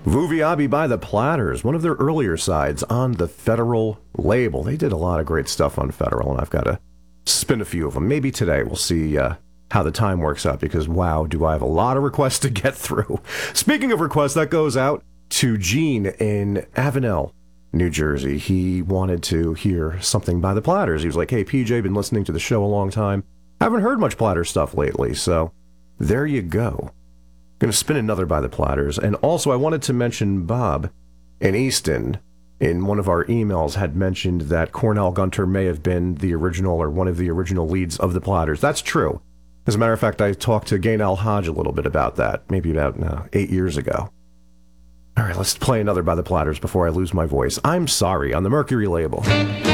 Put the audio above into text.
Vuviabi by the Platters, one of their earlier sides on the Federal label. They did a lot of great stuff on Federal, and I've got to spin a few of them. Maybe today. We'll see how the time works out, because, wow, do I have a lot of requests to get through. Speaking of requests, that goes out to Gene in Avenel, New Jersey. He wanted to hear something by the Platters. He was like, hey, PJ, been listening to the show a long time. Haven't heard much Platter stuff lately, so there you go. Going to spin another by the Platters. And also, I wanted to mention Bob in Easton, in one of our emails, had mentioned that Cornell Gunter may have been the original or one of the original leads of the Platters. That's true. As a matter of fact, I talked to Gaynell Hodge a little bit about that, maybe about 8 years ago. All right, let's play another by the Platters before I lose my voice. I'm Sorry on the Mercury label.